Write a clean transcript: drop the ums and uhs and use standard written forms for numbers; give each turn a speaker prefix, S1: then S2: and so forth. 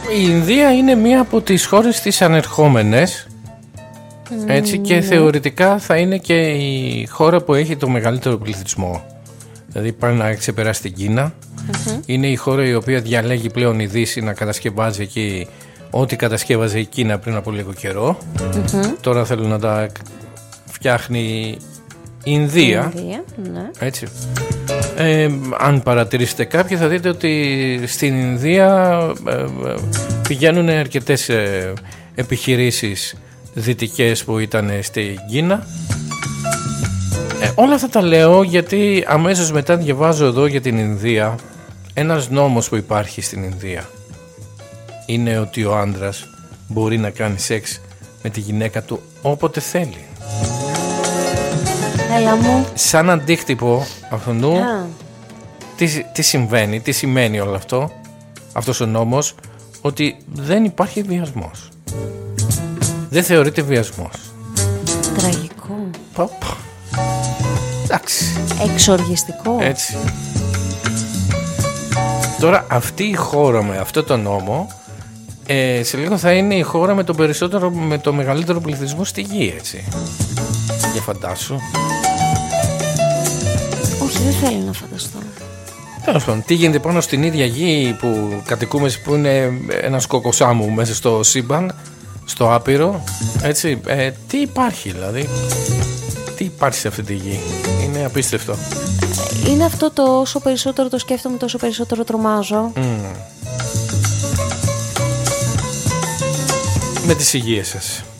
S1: Η Ινδία είναι μία από τις χώρες τις ανερχόμενες, έτσι, και θεωρητικά θα είναι και η χώρα που έχει το μεγαλύτερο πληθυσμό. Δηλαδή πάει να ξεπεράσει την Κίνα. Είναι η χώρα η οποία διαλέγει πλέον η Δύση να κατασκευάζει εκεί ό,τι κατασκεύαζε η Κίνα πριν από λίγο καιρό. Τώρα θέλουν να τα φτιάχνει η Ινδία, ναι. Έτσι. Αν παρατηρήσετε κάποιοι θα δείτε ότι στην Ινδία πηγαίνουν αρκετές επιχειρήσεις δυτικές που ήταν στην Κίνα. Όλα αυτά τα λέω γιατί αμέσως μετά διαβάζω εδώ για την Ινδία. Ένας νόμος που υπάρχει στην Ινδία είναι ότι ο άντρας μπορεί να κάνει σεξ με τη γυναίκα του όποτε θέλει.
S2: Έλα μου.
S1: Σαν αντίκτυπο αυτού, τι συμβαίνει, τι σημαίνει όλο αυτό, αυτός ο νόμος, ότι δεν υπάρχει βιασμός. Δεν θεωρείται βιασμός.
S2: Τραγικό.
S1: Εντάξει.
S2: Εξοργιστικό.
S1: Έτσι. Τώρα αυτή η χώρα με αυτό το νόμο σε λίγο θα είναι η χώρα με το μεγαλύτερο πληθυσμό στη γη, έτσι. Για φαντάσου.
S2: Όχι, δεν θέλω να φανταστώ.
S1: Τέλος πάντων, τι γίνεται πάνω στην ίδια γη που κατοικούμε, που είναι ένας κοκοσάμου μέσα στο σύμπαν, στο άπειρο, έτσι, τι υπάρχει δηλαδή, τι υπάρχει σε αυτή τη γη, είναι απίστευτο.
S2: Είναι αυτό το όσο περισσότερο το σκέφτομαι τόσο περισσότερο τρομάζω.
S1: Με τις υγείες σας.